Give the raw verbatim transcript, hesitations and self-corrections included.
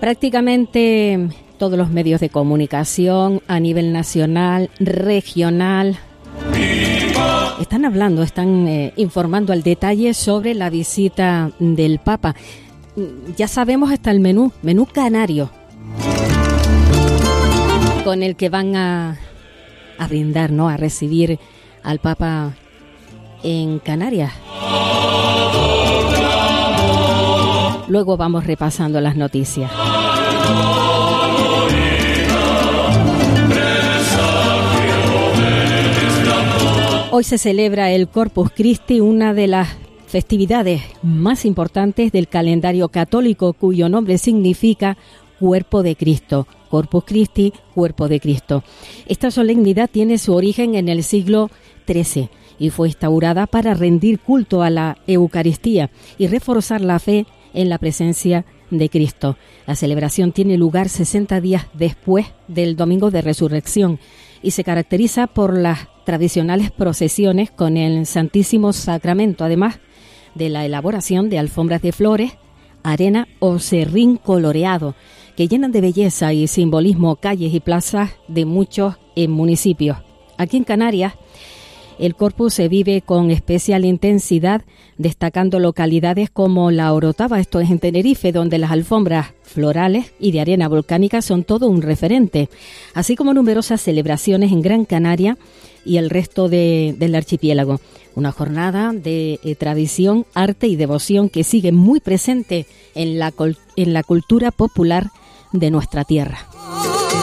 Prácticamente todos los medios de comunicación a nivel nacional, regional, están hablando, están eh, informando al detalle sobre la visita del Papa. Ya sabemos hasta el menú, menú canario, con el que van a, a brindar, ¿no?, a recibir al Papa en Canarias. Luego vamos repasando las noticias. Hoy se celebra el Corpus Christi, una de las festividades más importantes del calendario católico, cuyo nombre significa Cuerpo de Cristo. Corpus Christi, Cuerpo de Cristo. Esta solemnidad tiene su origen en el siglo trece y fue instaurada para rendir culto a la Eucaristía y reforzar la fe en la presencia de Cristo. La celebración tiene lugar sesenta días después del Domingo de Resurrección y se caracteriza por las tradicionales procesiones con el Santísimo Sacramento, además de la elaboración de alfombras de flores, arena o serrín coloreado, que llenan de belleza y simbolismo calles y plazas de muchos eh, municipios. Aquí en Canarias, el Corpus se vive con especial intensidad, destacando localidades como La Orotava, esto es en Tenerife, donde las alfombras florales y de arena volcánica son todo un referente, así como numerosas celebraciones en Gran Canaria y el resto de, del archipiélago. Una jornada de eh, tradición, arte y devoción que sigue muy presente en la, en la cultura popular de nuestra tierra.